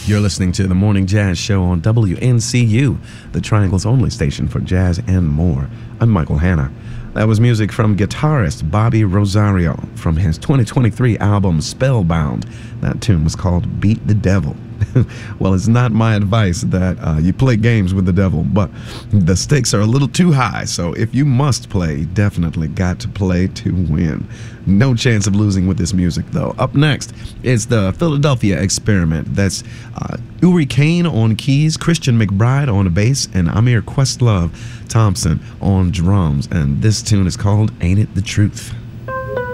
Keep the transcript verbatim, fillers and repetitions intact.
You're listening to the Morning Jazz Show on W N C U, the Triangle's only station for jazz and more. I'm Michael Hanna. That was music from guitarist Bobby Rosario from his twenty twenty-three album Spellbound. That tune was called Beat the Devil. Well, it's not my advice that uh, you play games with the devil, but the stakes are a little too high, so if you must play, definitely got to play to win. No chance of losing with this music, though. Up next is the Philadelphia Experiment. That's uh, Uri Kane on keys, Christian McBride on bass, and Amir Questlove Thompson on drums. And this tune is called Ain't It the Truth?